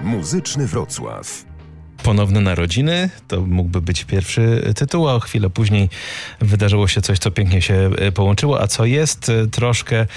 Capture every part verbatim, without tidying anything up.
Muzyczny Wrocław. Ponowne narodziny, to mógłby być pierwszy tytuł, a chwilę później wydarzyło się coś, co pięknie się połączyło, a co jest troszkę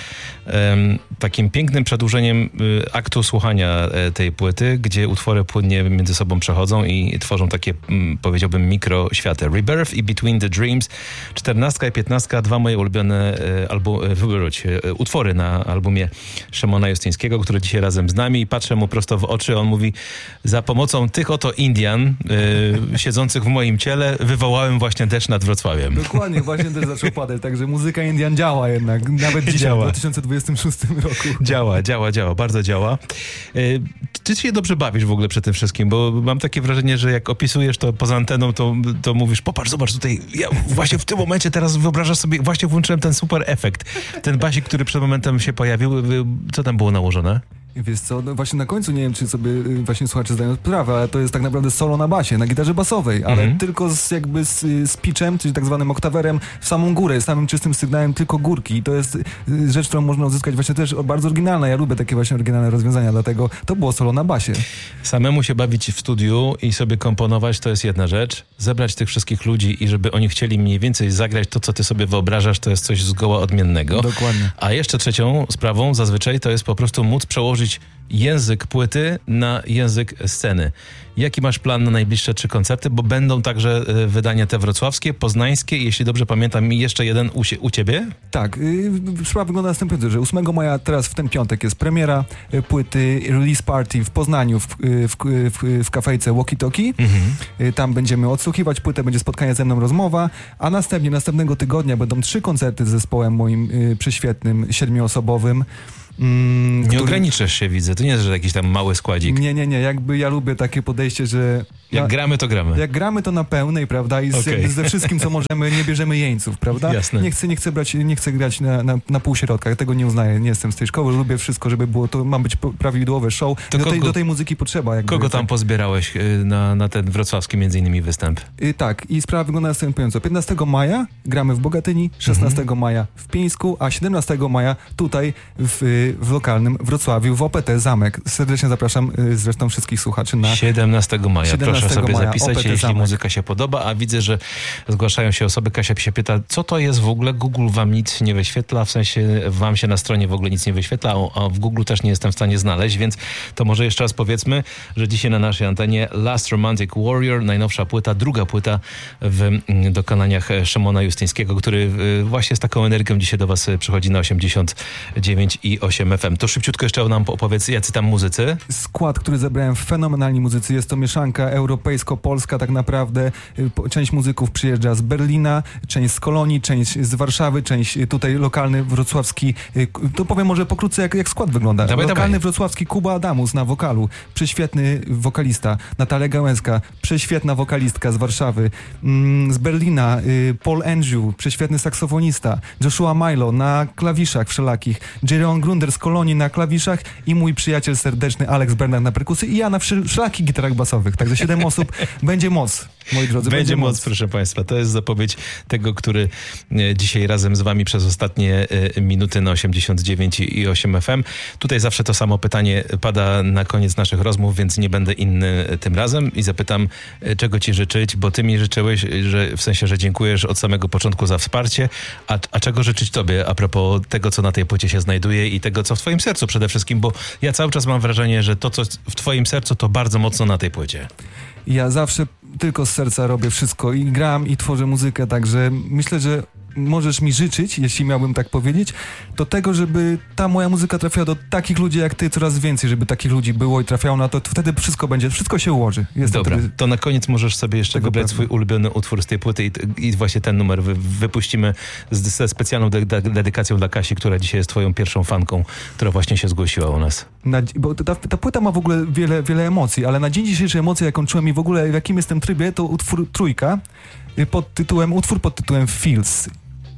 um, takim pięknym przedłużeniem aktu słuchania tej płyty, gdzie utwory płynnie między sobą przechodzą i tworzą takie, powiedziałbym, mikroświaty. Rebirth i Between the Dreams, czternastka i piętnastka, dwa moje ulubione albu- wybróć, utwory na albumie Szymona Justyńskiego, który dzisiaj razem z nami, i patrzę mu prosto w oczy, on mówi: za pomocą tych oto Indian y, siedzących w moim ciele wywołałem właśnie deszcz nad Wrocławiem. Dokładnie, właśnie też zaczął padać, także muzyka Indian działa jednak, nawet dzisiaj, działa. W dwa tysiące dwudziestym szóstym roku. Działa, działa, działa, bardzo działa. Y, czy ty się dobrze bawisz w ogóle przy tym wszystkim? Bo mam takie wrażenie, że jak opisujesz to poza anteną, to, to mówisz: popatrz, zobacz tutaj, ja właśnie w tym momencie teraz wyobrażasz sobie, właśnie włączyłem ten super efekt. Ten basik, który przed momentem się pojawił, co tam było nałożone? Wiesz co, no właśnie na końcu, nie wiem, czy sobie właśnie słuchacze zdają sprawę, ale to jest tak naprawdę solo na basie, na gitarze basowej, ale mm-hmm. tylko z jakby z, z pitchem, czyli tak zwanym oktawerem w samą górę, samym czystym sygnałem, tylko górki. I to jest rzecz, którą można uzyskać właśnie też bardzo oryginalna. Ja lubię takie właśnie oryginalne rozwiązania, dlatego to było solo na basie. Samemu się bawić w studiu i sobie komponować, to jest jedna rzecz. Zebrać tych wszystkich ludzi i żeby oni chcieli mniej więcej zagrać to, co ty sobie wyobrażasz, to jest coś zgoła odmiennego. Dokładnie. A jeszcze trzecią sprawą zazwyczaj to jest po prostu móc przełożyć język płyty na język sceny. Jaki masz plan na najbliższe trzy koncerty? Bo będą także wydania te wrocławskie, poznańskie, jeśli dobrze pamiętam, i jeszcze jeden u, u ciebie? Tak. Yy, sprawa wygląda następująco, że ósmego maja, teraz w ten piątek, jest premiera y, płyty, release party w Poznaniu, w, w, w, w kafejce Walkie Talkie. Mhm. Y, tam będziemy odsłuchiwać płytę, będzie spotkanie ze mną, rozmowa, a następnie, następnego tygodnia będą trzy koncerty z zespołem moim y, prześwietnym, siedmioosobowym. Mm, nie który... ograniczysz się, widzę. To nie jest, że jakiś tam mały składzik. Nie, nie, nie. Jakby ja lubię takie podejście, że... Jak na... gramy, to gramy. Jak gramy, to na pełnej, prawda? I z, okay. jakby ze wszystkim, co możemy, nie bierzemy jeńców, prawda? Jasne. Nie chcę, nie chcę, brać, nie chcę grać na, na, na półśrodkach. Tego nie uznaję. Nie jestem z tej szkoły. Lubię wszystko, żeby było... To ma być prawidłowe show. Do, kogo, tej, do tej muzyki potrzeba. Jakby, kogo tam tak. pozbierałeś na, na ten wrocławski między innymi występ? I, tak. I sprawa wygląda następująco. piętnastego maja gramy w Bogatyni, szesnastego mhm. maja w Pieńsku, a siedemnastego maja tutaj w, w lokalnym Wrocławiu, w O P T Zamek. Serdecznie zapraszam y, zresztą wszystkich słuchaczy na... siedemnastego maja. Proszę sobie maja, zapisać, jeśli Zamek. Muzyka się podoba, a widzę, że zgłaszają się osoby. Kasia się pyta, co to jest w ogóle? Google wam nic nie wyświetla, w sensie wam się na stronie w ogóle nic nie wyświetla, a w Google też nie jestem w stanie znaleźć, więc to może jeszcze raz powiedzmy, że dzisiaj na naszej antenie Last Romantic Warrior, najnowsza płyta, druga płyta w dokonaniach Szymona Justyńskiego, który właśnie z taką energią dzisiaj do was przychodzi na osiemdziesiąt dziewięć i osiem F M. To szybciutko jeszcze nam opowiedz, jacy tam muzycy? Skład, który zebrałem, fenomenalni muzycy. Jest to mieszanka europejsko-polska tak naprawdę. Część muzyków przyjeżdża z Berlina, część z Kolonii, część z Warszawy, część tutaj lokalny wrocławski. To powiem może pokrótce, jak, jak skład wygląda. Dawaj, lokalny dawaj. wrocławski Kuba Adamus na wokalu. Prześwietny wokalista. Natalia Gałęska, prześwietna wokalistka z Warszawy. Z Berlina Paul Andrew, prześwietny saksofonista. Joshua Milo na klawiszach wszelakich. Jeroen Grunder z Kolonii na klawiszach i mój przyjaciel serdeczny Alex Bernard na perkusji i ja na wszelakich gitarach basowych. Także siedem osób. Będzie moc, moi drodzy. Będzie, będzie moc, moc, proszę państwa. To jest zapowiedź tego, który dzisiaj razem z wami przez ostatnie minuty na osiemdziesiąt dziewięć i osiem F M. Tutaj zawsze to samo pytanie pada na koniec naszych rozmów, więc nie będę inny tym razem i zapytam, czego ci życzyć, bo ty mi życzyłeś, że w sensie, że dziękujesz od samego początku za wsparcie, a, a czego życzyć tobie a propos tego, co na tej płycie się znajduje i tego, co w twoim sercu przede wszystkim, bo ja cały czas mam wrażenie, że to, co w twoim sercu, to bardzo mocno na tej płycie. Ja zawsze tylko z serca robię wszystko i gram i tworzę muzykę, także myślę, że możesz mi życzyć, jeśli miałbym tak powiedzieć, to tego, żeby ta moja muzyka trafiała do takich ludzi jak ty, coraz więcej, żeby takich ludzi było i trafiało na to, to wtedy wszystko będzie, wszystko się ułoży. Jest Dobra, wtedy... to na koniec możesz sobie jeszcze wybrać pewnie swój ulubiony utwór z tej płyty i, i właśnie ten numer wy, wypuścimy z, ze specjalną de, de, dedykacją dla Kasi, która dzisiaj jest twoją pierwszą fanką, która właśnie się zgłosiła u nas. Na, bo ta, ta płyta ma w ogóle wiele, wiele emocji, ale na dzień dzisiejszy emocje, jaką czułem i w ogóle w jakim jestem trybie, to utwór Trójka pod tytułem, utwór pod tytułem Feels.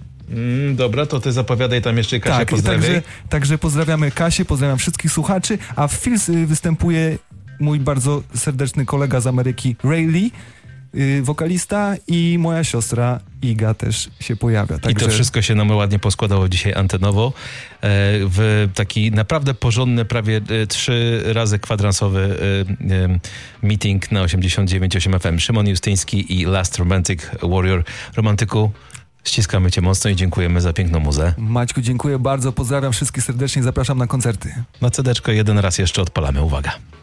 Mm, dobra, to ty zapowiadaj tam jeszcze Kasię, tak, pozdrawiaj. Także, także pozdrawiamy Kasię, pozdrawiam wszystkich słuchaczy, a w Feels występuje mój bardzo serdeczny kolega z Ameryki, Ray Lee. y, wokalista i moja siostra Iga też się pojawia. Także... I to wszystko się nam ładnie poskładało dzisiaj antenowo e, w taki naprawdę porządny, prawie e, trzy razy kwadransowy e, e, meeting na osiemdziesiąt dziewięć osiem F M. Szymon Justyński i Last Romantic Warrior. Romantyku, ściskamy cię mocno i dziękujemy za piękną muzę. Maćku, dziękuję bardzo, pozdrawiam wszystkich serdecznie i zapraszam na koncerty. Na cedeczko jeden raz jeszcze odpalamy, uwaga.